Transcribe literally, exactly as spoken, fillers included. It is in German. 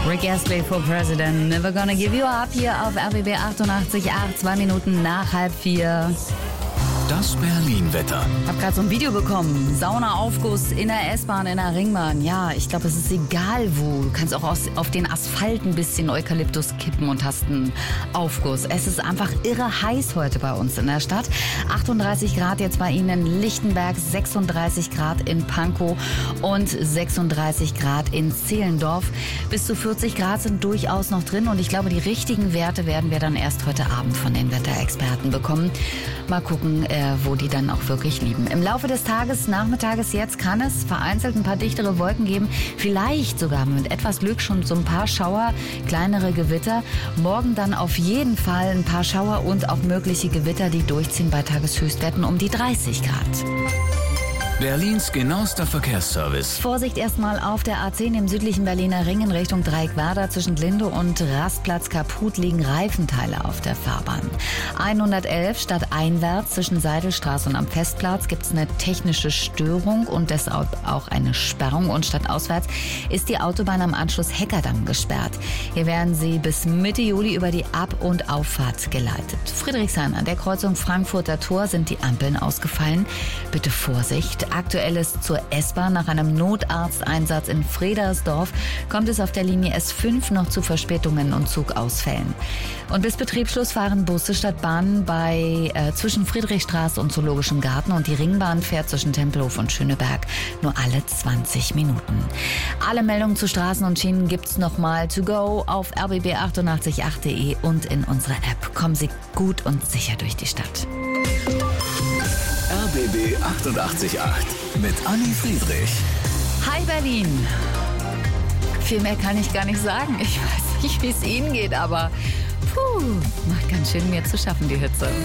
Rick Astley for President, Never Gonna Give You Up hier auf R B B achtundachtzig Komma acht, zwei Minuten nach halb vier. Das Berlin-Wetter. Ich habe gerade so ein Video bekommen. Saunaaufguss in der S-Bahn, in der Ringbahn. Ja, ich glaube, es ist egal wo. Du kannst auch aus, auf den Asphalt ein bisschen Eukalyptus kippen und hast einen Aufguss. Es ist einfach irre heiß heute bei uns in der Stadt. achtunddreißig Grad jetzt bei Ihnen in Lichtenberg, sechsunddreißig Grad in Pankow und sechsunddreißig Grad in Zehlendorf. Bis zu vierzig Grad sind durchaus noch drin und ich glaube, die richtigen Werte werden wir dann erst heute Abend von den Wetterexperten bekommen. Mal gucken, äh, wo die dann auch wirklich liegen. Im Laufe des Tages, nachmittages jetzt, kann es vereinzelt ein paar dichtere Wolken geben. Vielleicht sogar mit etwas Glück schon so ein paar Schauer, kleinere Gewitter. Morgen dann auf jeden Fall ein paar Schauer und auch mögliche Gewitter, die durchziehen bei Tageshöchstwerten um die dreißig Grad. Berlins genauester Verkehrsservice. Vorsicht erstmal auf der A zehn im südlichen Berliner Ring in Richtung Dreieckwerder. Zwischen Linde und Rastplatz Kaputt liegen Reifenteile auf der Fahrbahn. hundertelf stadteinwärts zwischen Seidelstraße und am Festplatz gibt es eine technische Störung und deshalb auch eine Sperrung. Und stadtauswärts ist die Autobahn am Anschluss Heckerdamm gesperrt. Hier werden sie bis Mitte Juli über die Ab- und Auffahrt geleitet. Friedrichshain an der Kreuzung Frankfurter Tor sind die Ampeln ausgefallen. Bitte Vorsicht. Aktuelles zur S-Bahn. Nach einem Notarzteinsatz in Fredersdorf kommt es auf der Linie S fünf noch zu Verspätungen und Zugausfällen. Und bis Betriebsschluss fahren Busse statt Bahnen bei, äh, zwischen Friedrichstraße und Zoologischem Garten und die Ringbahn fährt zwischen Tempelhof und Schöneberg nur alle zwanzig Minuten. Alle Meldungen zu Straßen und Schienen gibt's nochmal to go auf r b b achtundachtzig Komma acht punkt de und in unserer App. Kommen Sie gut und sicher durch die Stadt. R B B achtundachtzig Komma acht mit Anni Friedrich. Hi Berlin. Viel mehr kann ich gar nicht sagen. Ich weiß nicht, wie es Ihnen geht, aber puh, macht ganz schön mir zu schaffen, die Hitze.